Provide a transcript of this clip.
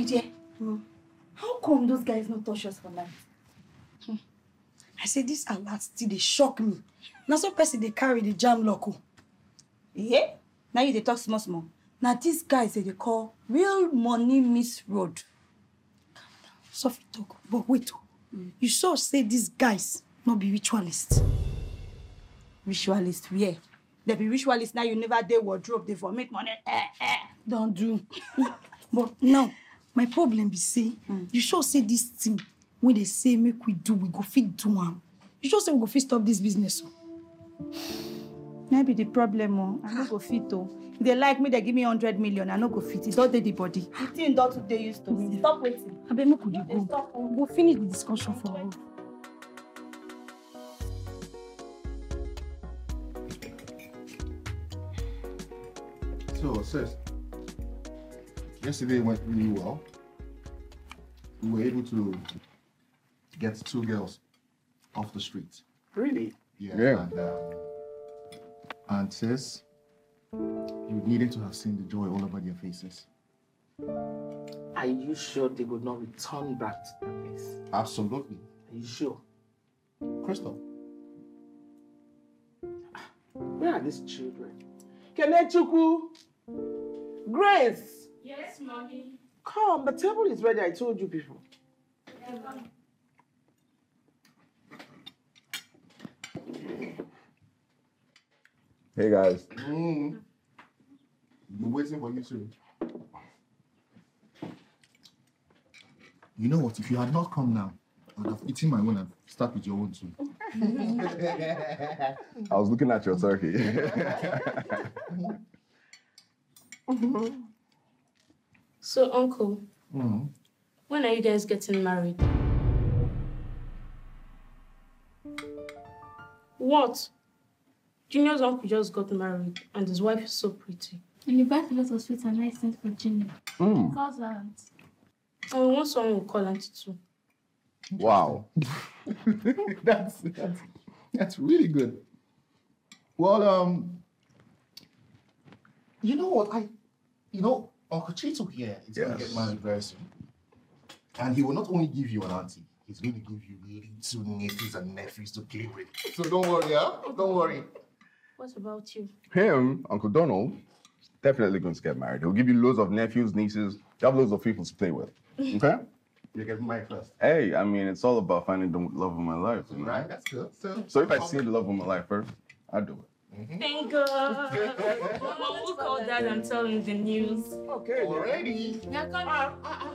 My dear, how come those guys not touch us for night? I say this alert still they shock me. Now some person they carry the jam loco. Yeah? Now you they talk small. Now these guys they call real money miss road. Sophie talk, but wait. You sure say these guys not be ritualists? Ritualist, yeah. They be ritualist now you never did wardrobe, they for make money. Don't do. But now, my problem be say, you sure say this thing, when they say make we do, we go fit do am. You sure say we go fit stop this business? Maybe the problem, I no go fit though. If they like me, they give me 100 million, I no go fit. It's not the body. The thing don't today used to me. Stop waiting. I bet me could you go. Stop. We'll finish the discussion for all. So, sis, yesterday went really well. We were able to get 2 girls off the street. Really? Yeah. And sis, you needed to have seen the joy all over their faces. Are you sure they would not return back to that place? Absolutely. Are you sure? Crystal. Where are these children? Kenechukwu! Grace! Yes, mommy. Come, the table is ready, I told you before. Hey guys. We're waiting for you too. You know what? If you had not come now, I would have eaten my own and start with your own too. I was looking at your turkey. So, Uncle, when are you guys getting married? What? Junior's uncle just got married and his wife is so pretty. And you bought a lot of sweets and nice things for Junior. Because And we want someone who call auntie too. Wow. That's really good. Well, you know what? Uncle Chito here is going to get married very soon. And he will not only give you an auntie, he's going to give you little nieces and nephews to play with. So don't worry, Don't worry. What about you? Him, Uncle Donald, definitely going to get married. He'll give you loads of nephews, nieces. You have loads of people to play with. Okay? You get married first. Hey, I mean, it's all about finding the love of my life. You know? Right, that's good. So if I see the love of my life first, I'll do it. Thank God. Mama, we'll call Dad and tell him the news. Okay, already. Yeah, come on.